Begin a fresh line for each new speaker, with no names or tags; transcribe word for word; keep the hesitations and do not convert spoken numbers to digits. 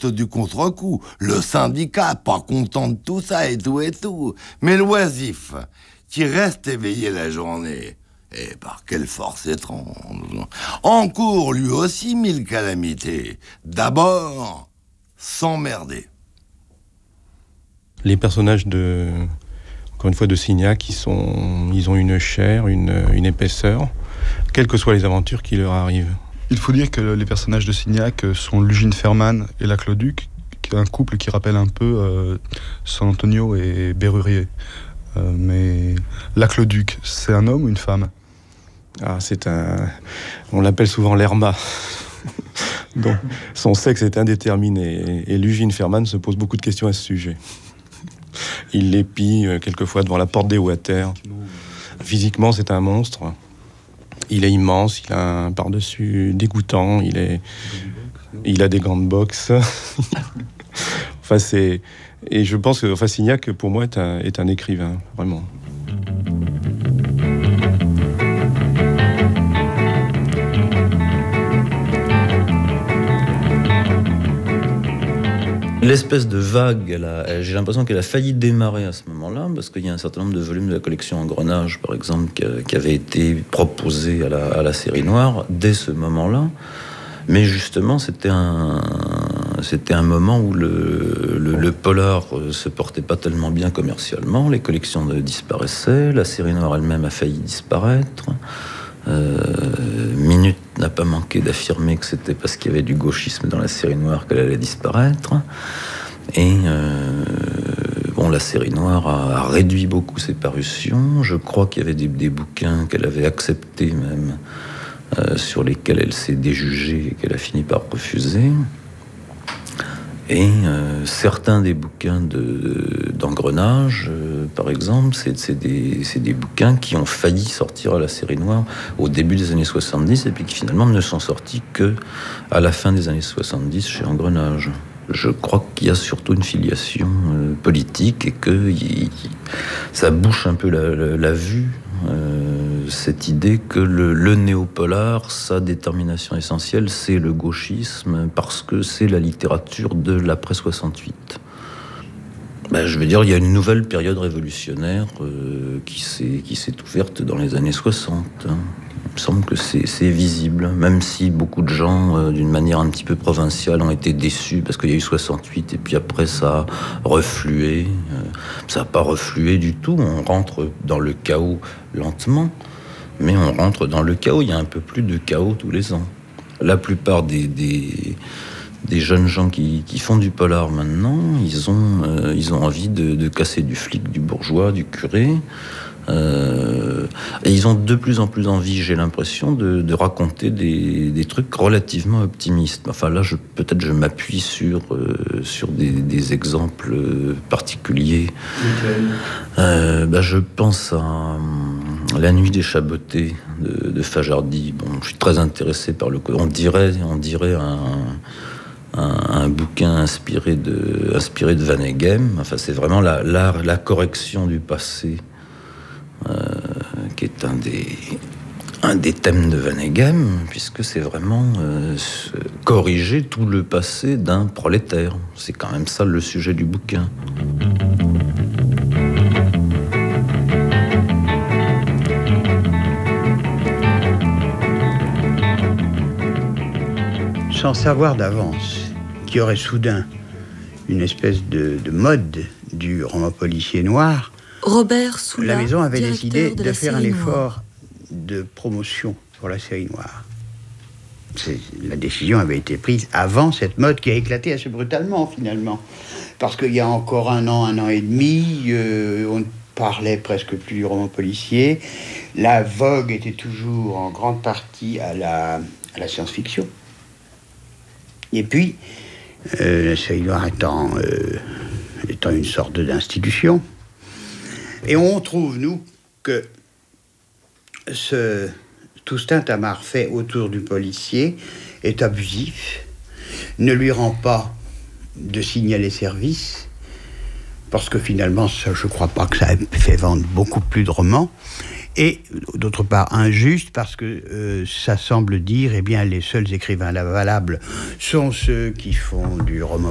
juste du contre-coup. Le syndicat, pas content de tout ça et tout et tout. Mais l'oisif, qui reste éveillé la journée, et par quelle force étrange, encourt lui aussi mille calamités. D'abord, s'emmerder.
Les personnages de, encore une fois, de Signac, ils, sont, ils ont une chair, une, une épaisseur, quelles que soient les aventures qui leur arrivent.
Il faut dire que les personnages de Signac sont Lugine Ferman et Lacloduc, qui est un couple qui rappelle un peu euh, San Antonio et Bérurier. Euh, mais Lacloduc, c'est un homme ou une femme ?
Ah, c'est un... On l'appelle souvent l'Herma. Donc, son sexe est indéterminé. Et Lugine Ferman se pose beaucoup de questions à ce sujet. Il l'épie euh, quelquefois devant la porte des Water. Physiquement, c'est un monstre. Il est immense, il a un par-dessus dégoûtant, il est... Il a des gants de boxe. Enfin, c'est... Et je pense que enfin, Signac, pour moi, est un, est un écrivain, vraiment.
L'espèce de vague, elle a, j'ai l'impression qu'elle a failli démarrer à ce moment-là, parce qu'il y a un certain nombre de volumes de la collection Engrenage, par exemple, qui, qui avaient été proposés à la, à la série noire dès ce moment-là. Mais justement, c'était un, c'était un moment où le, le, le polar se portait pas tellement bien commercialement, les collections disparaissaient, la série noire elle-même a failli disparaître. Euh, Minute n'a pas manqué d'affirmer que c'était parce qu'il y avait du gauchisme dans la série noire qu'elle allait disparaître. Et euh, bon, la série noire a, a réduit beaucoup ses parutions. Je crois qu'il y avait des, des bouquins qu'elle avait acceptés même, euh, sur lesquels elle s'est déjugée et qu'elle a fini par refuser. Et euh, certains des bouquins de, d'Engrenage, euh, par exemple, c'est, c'est, des, c'est des bouquins qui ont failli sortir à la série noire au début des années soixante-dix et puis qui finalement ne sont sortis que à la fin des années soixante-dix chez Engrenage. Je crois qu'il y a surtout une filiation euh, politique et que y, ça bouche un peu la, la, la vue. Euh, cette idée que le, le néopolar, sa détermination essentielle, c'est le gauchisme, parce que c'est la littérature de l'après soixante-huit. Ben, je veux dire, il y a une nouvelle période révolutionnaire euh, qui, s'est, qui s'est ouverte dans les années soixante. Hein. Il me semble que c'est, c'est visible, même si beaucoup de gens, euh, d'une manière un petit peu provinciale, ont été déçus parce qu'il y a eu soixante-huit et puis après ça a reflué. Euh, ça n'a pas reflué du tout. On rentre dans le chaos lentement, mais on rentre dans le chaos. Il y a un peu plus de chaos tous les ans. La plupart des, des, des jeunes gens qui, qui font du polar maintenant, ils ont, euh, ils ont envie de, de casser du flic, du bourgeois, du curé. Euh, et ils ont de plus en plus envie, j'ai l'impression, de, de raconter des, des trucs relativement optimistes. Enfin là, je, peut-être je m'appuie sur, euh, sur des, des exemples particuliers. Euh, bah, je pense à euh, La Nuit des Chabotés de, de Fajardi. Bon, je suis très intéressé par le... On dirait, on dirait un... Un, un bouquin inspiré de, inspiré de Van Eghem. Enfin, c'est vraiment la, la, la correction du passé, euh, qui est un des, un des thèmes de Van Eghem, puisque c'est vraiment euh, corriger tout le passé d'un prolétaire. C'est quand même ça le sujet du bouquin.
Sans savoir d'avance qu'il y aurait soudain une espèce de, de mode du roman policier noir,
Robert Soula,
la maison avait décidé
de,
de faire un effort
noire.
de promotion pour la série noire. C'est, la décision avait été prise avant cette mode qui a éclaté assez brutalement finalement. Parce qu'il y a encore un an, un an et demi, euh, on ne parlait presque plus du roman policier. La vogue était toujours en grande partie à la, à la science-fiction. Et puis, euh, la série noire étant, euh, étant une sorte d'institution. Et on trouve, nous, que ce, tout ce tintamarre fait autour du policier est abusif, ne lui rend pas de signaler service, parce que finalement, ça, je ne crois pas que ça ait fait vendre beaucoup plus de romans, et d'autre part injuste parce que euh, ça semble dire, eh bien, les seuls écrivains valables sont ceux qui font du roman